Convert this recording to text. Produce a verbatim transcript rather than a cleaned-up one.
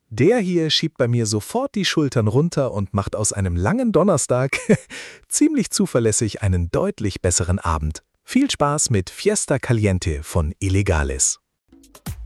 Der hier schiebt bei mir sofort die Schultern runter und macht aus einem langen Donnerstag ziemlich zuverlässig einen deutlich besseren Abend. Viel Spaß mit Fiesta Caliente von Ilegales.